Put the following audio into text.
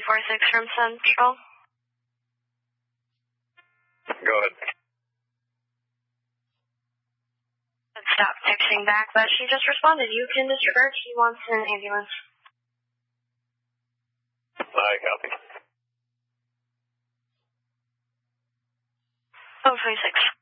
346 from Central. Go ahead. Stop texting back, but she just responded. You can disregard. She wants an ambulance. I copy. 036.